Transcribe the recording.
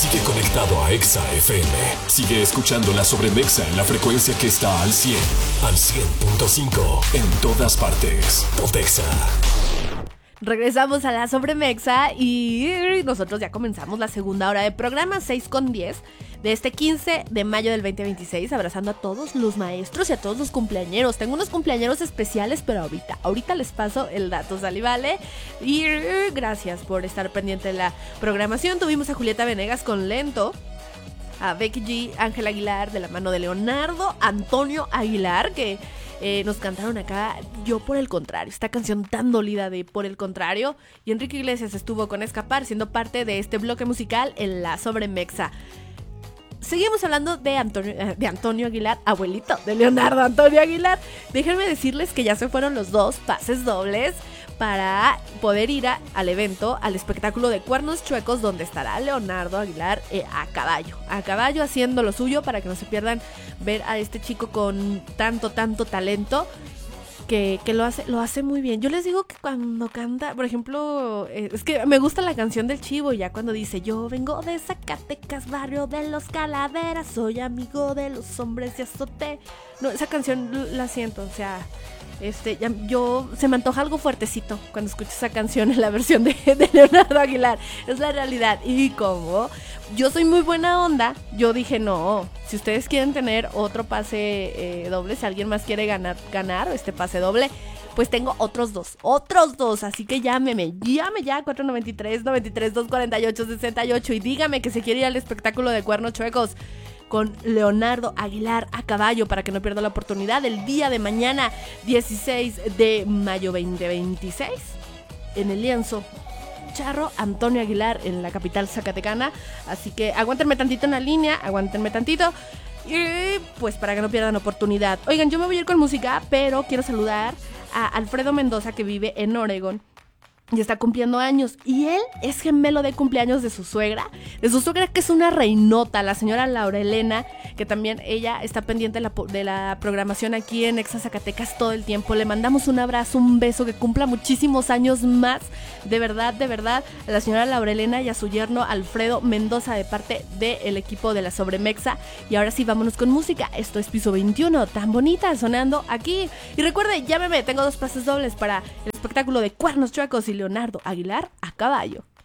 Sigue conectado a Exa FM. Sigue escuchando la Sobremexa en la frecuencia que está al 100, al 100.5, en todas partes. Pontexa. Regresamos a la Sobremexa y nosotros ya comenzamos la segunda hora de programa, 6:10 de este 15 de mayo del 2026, abrazando a todos los maestros y a todos los cumpleañeros. Tengo unos cumpleañeros especiales, pero ahorita les paso el dato, ¿sale? Vale. Y gracias por estar pendiente de la programación. Tuvimos a Julieta Venegas con Lento, a Becky G, Ángel Aguilar de la mano de Leonardo, Antonio Aguilar, que nos cantaron acá Yo por el contrario, esta canción tan dolida de Por el contrario, y Enrique Iglesias estuvo con Escapar, siendo parte de este bloque musical en la Sobremexa. Seguimos hablando de Antonio Aguilar, abuelito de Leonardo Antonio Aguilar. Déjenme decirles que ya se fueron los 2 pases dobles para poder ir al evento, al espectáculo de Cuernos Chuecos, donde estará Leonardo Aguilar a caballo haciendo lo suyo, para que no se pierdan ver a este chico con tanto talento que lo hace muy bien. Yo les digo que cuando canta, por ejemplo, es que me gusta la canción del Chivo, ya cuando dice: yo vengo de Zacatecas, barrio de los Calaveras, soy amigo de los hombres de azote. No, esa canción la siento, o sea, se me antoja algo fuertecito cuando escucho esa canción en la versión de Leonardo Aguilar. Es la realidad. Y como yo soy muy buena onda, yo dije: no, si ustedes quieren tener otro pase doble, si alguien más quiere ganar este pase doble, pues tengo otros dos, así que llame ya, 493-248-68, y dígame que se quiere ir al espectáculo de Cuernos Chuecos con Leonardo Aguilar a caballo, para que no pierda la oportunidad el día de mañana, 16 de mayo 2026, en el lienzo Charro Antonio Aguilar, en la capital zacatecana. Así que aguántenme tantito en la línea, y pues para que no pierdan oportunidad. Oigan, yo me voy a ir con música, pero quiero saludar a Alfredo Mendoza, que vive en Oregón y está cumpliendo años, y él es gemelo de cumpleaños de su suegra, que es una reinota, la señora Laura Elena, que también ella está pendiente de la programación aquí en Exa Zacatecas todo el tiempo. Le mandamos un abrazo, un beso, que cumpla muchísimos años más, de verdad, a la señora Laura Elena y a su yerno Alfredo Mendoza, de parte del equipo de la Sobremexa. Y ahora sí, vámonos con música. Esto es Piso 21, tan bonita, sonando aquí. Y recuerde, llámeme, tengo 2 pases dobles para el espectáculo de Cuernos Chuecos y Leonardo Aguilar a caballo.